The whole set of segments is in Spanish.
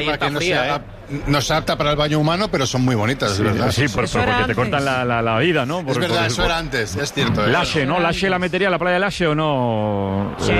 está fría, no es apta para el baño humano, pero son muy bonitas, sí, es verdad. Sí, porque te cortan la vida, ¿no? Es verdad, eso era antes, es cierto. Lashe, ¿no? ¿Lashe la metería a la playa de Lashe o no? Sí.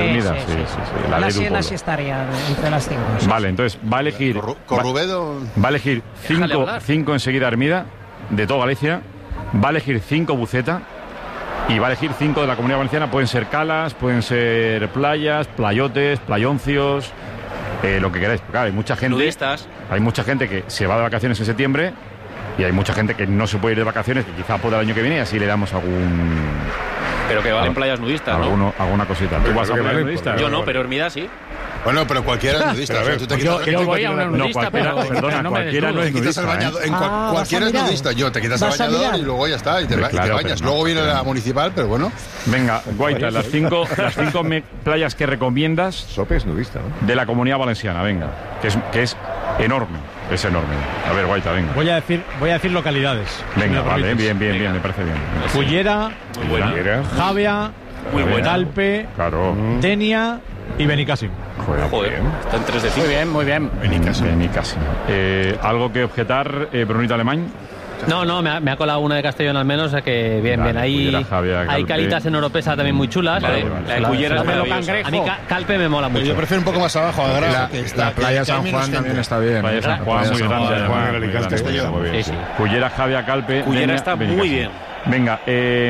Lashe estaría entre las 5. Vale, entonces va a elegir... Corrubedo... Va a elegir 5 enseguida Hermida, de toda Galicia. Va a elegir 5 Buceta. Y va a elegir 5 de la Comunidad Valenciana. Pueden ser calas, pueden ser playas, playotes, playoncios, lo que queráis. Claro, hay mucha gente... Nudistas. Hay mucha gente que se va de vacaciones en septiembre y hay mucha gente que no se puede ir de vacaciones, que quizá pueda el año que viene, y así le damos algún... Pero que valen playas nudistas, ¿no? Alguna cosita. ¿Tú vas a playas nudistas? Yo no, pero Hermida sí. Bueno, pero cualquiera es nudista. Yo voy a una nudista, perdona, cualquiera no es nudista. Cualquiera es nudista. Yo te quitas el bañador y luego ya está, y te bañas. Luego viene la municipal, pero bueno. Venga, Guaita, las 5 playas que recomiendas... Sope es nudista, ¿no? De la Comunidad Valenciana, venga. Que es enorme. Es enorme. A ver, Guaita, venga. Voy a decir localidades. Venga, vale, bien, me parece bien. Cullera, Javia, Calpe, Denia y Benicàssim. Joder, están 3 de 5. Muy bien. Benicàssim. ¿Algo que objetar, Brunito Alemán? No, me ha colado una de Castellón al menos, o sea que bien. Hay calitas en Oropesa también muy chulas. La de Cullera es maravillosa. A mí Calpe me mola mucho. Yo prefiero un poco más abajo, la playa San Juan también está bien. Playa San Juan, muy grande. Cullera, Javia, Calpe. Cullera está muy bien. Venga,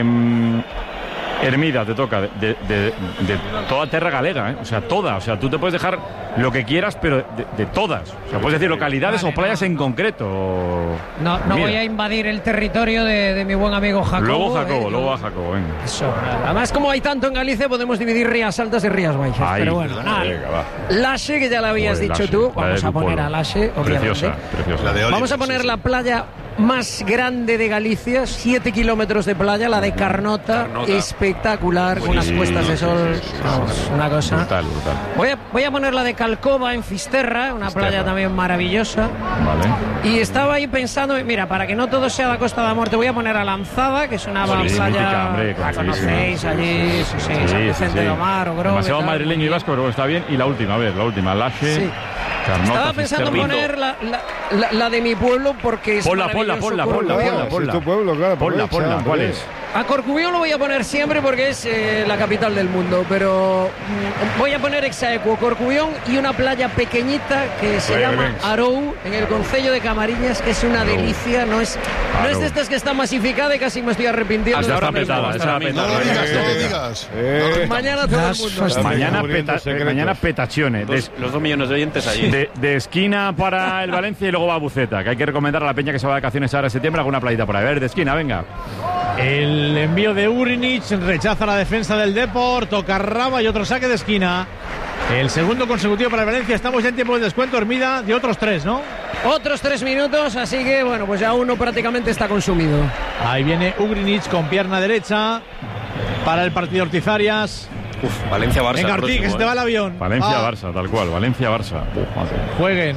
Hermida, te toca, de toda terra galega, ¿eh? O sea, toda. O sea, tú te puedes dejar lo que quieras, pero de todas. O sea, puedes decir localidades o playas en concreto. No voy a invadir el territorio de mi buen amigo Jacobo. Luego a Jacobo, venga. Eso. Además, como hay tanto en Galicia, podemos dividir Rías Altas y Rías Baixas. Pero bueno, Lashe, que ya la habías dicho tú. Vamos a poner a Lashe, obviamente. Preciosa. Vamos a poner la playa más grande de Galicia, 7 kilómetros de playa, la de Carnota. Espectacular, con unas puestas de sol. Una cosa. Brutal. Voy a poner la de Calcova en Fisterra, una playa también maravillosa. Vale. Y estaba ahí pensando, mira, para que no todo sea la Costa da Morte, voy a poner a Lanzada, que es una playa, la conocéis allí, San Vicente do Mar, o Grove. Demasiado madrileño y vasco, pero está bien. Y la última, Lashe. Sí. Carnota, estaba pensando en poner la de mi pueblo porque es Ponla. Es tu pueblo, claro. Ponla. ¿Cuál es? A Corcubión lo voy a poner siempre porque es la capital del mundo, pero voy a poner Exaequo, Corcubión y una playa pequeñita que se llama Arou, en el concello de Camariñas, que es una delicia, no es de estas que está masificada y casi me estoy arrepintiendo. Está petada. No lo digas. Mañana todo el mundo. Mañana petachione. Los 2 millones de oyentes allí. De esquina para el Valencia y luego va a Buceta, que hay que recomendar a la peña que se va de vacaciones ahora en septiembre alguna playita por ahí. A ver, de esquina, venga. El envío de Ugrinic rechaza la defensa del Depor, toca Raba y otro saque de esquina. El segundo consecutivo para el Valencia. Estamos ya en tiempo de descuento, Hermida, de otros 3, ¿no? Otros 3 minutos, así que bueno, pues ya uno prácticamente está consumido. Ahí viene Ugrinic con pierna derecha para el partido Ortizarias. Valencia-Barça. Venga, Ortiz, que se te va el avión. Valencia-Barça, tal cual, Valencia-Barça. Jueguen.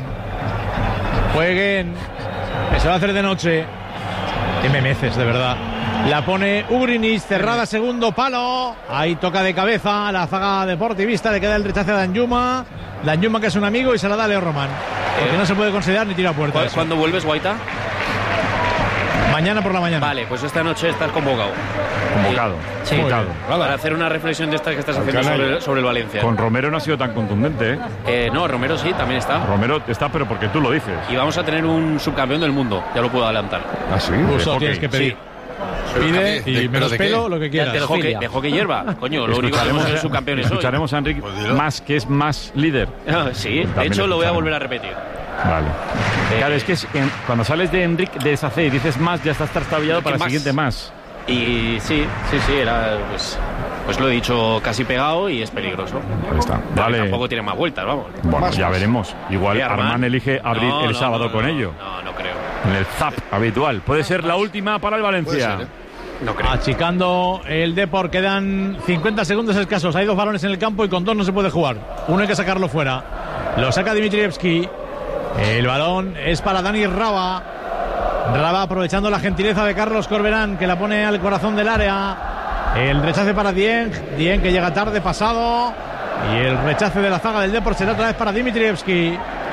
Que se va a hacer de noche. Qué memeces, de verdad. La pone Ugrinic, cerrada, segundo palo. Ahí toca de cabeza la zaga deportivista. Le queda el rechace a Danjuma. Danjuma, que es un amigo, y se la da a Leo Román. Porque no se puede considerar ni tira a puerta. ¿Cuándo vuelves, Guaita? Mañana por la mañana. Vale, pues esta noche estás convocado. Sí. Para hacer una reflexión de estas que estás haciendo sobre el Valencia. Con Romero no ha sido tan contundente, ¿eh? No, Romero sí, también está. Romero está, pero porque tú lo dices. Y vamos a tener un subcampeón del mundo, ya lo puedo adelantar. ¿Ah, sí? Eso tienes que pedir. Sí. Pide y menos pelo, lo que quieras. De hockey hierba. Coño, lo único que tenemos es subcampeones hoy. Escucharemos a Enrique que es más líder. Sí, de hecho lo voy a volver a repetir. Vale. Claro, es que cuando sales de Enrique de Sacé y dices más, ya estás trastabillado para el siguiente más. Y sí, era pues lo he dicho casi pegado y es peligroso. Ahí está. Vale. Tampoco tiene más vueltas, vamos. Bueno, ya veremos. Igual Armán elige abrir el sábado con ello. No creo. En el zap habitual. Puede ser la última para el Valencia. No creo. Achicando el Depor, quedan 50 segundos escasos. Hay 2 balones en el campo y con 2 no se puede jugar. Uno hay que sacarlo fuera. Lo saca Dimitrievski. El balón es para Dani Raba. Raba aprovechando la gentileza de Carlos Corberán, que la pone al corazón del área. El rechace para Dieng que llega tarde, pasado. Y el rechace de la zaga del Depor será otra vez para Dimitrievski.